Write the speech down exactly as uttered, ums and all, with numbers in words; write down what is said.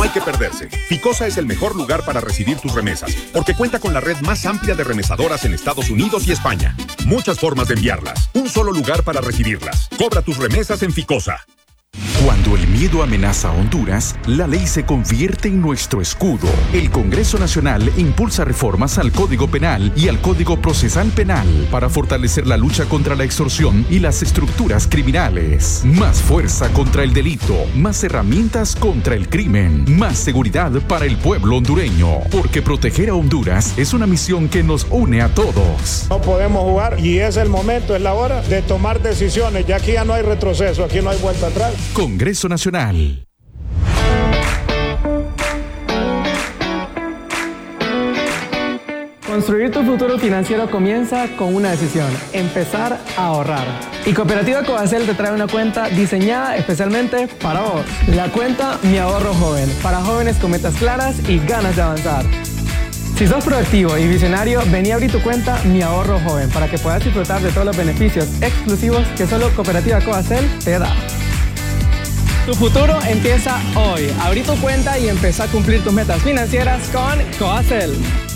No hay que perderse. Ficosa es el mejor lugar para recibir tus remesas, porque cuenta con la red más amplia de remesadoras en Estados Unidos y España. Muchas formas de enviarlas, un solo lugar para recibirlas. Cobra tus remesas en Ficosa. Cuando el miedo amenaza a Honduras, la ley se convierte en nuestro escudo. El Congreso Nacional impulsa reformas al Código Penal y al Código Procesal Penal para fortalecer la lucha contra la extorsión y las estructuras criminales. Más fuerza contra el delito, más herramientas contra el crimen, más seguridad para el pueblo hondureño. Porque proteger a Honduras es una misión que nos une a todos. No podemos jugar y es el momento, es la hora de tomar decisiones. Ya aquí ya no hay retroceso, aquí no hay vuelta atrás. Congreso Nacional. Construir tu futuro financiero comienza con una decisión: empezar a ahorrar. Y Cooperativa Coacel te trae una cuenta diseñada especialmente para vos. La cuenta Mi Ahorro Joven, para jóvenes con metas claras y ganas de avanzar. Si sos proactivo y visionario, vení a abrir tu cuenta Mi Ahorro Joven para que puedas disfrutar de todos los beneficios exclusivos que solo Cooperativa Coacel te da. Tu futuro empieza hoy. Abrí tu cuenta y empezá a cumplir tus metas financieras con Coacel.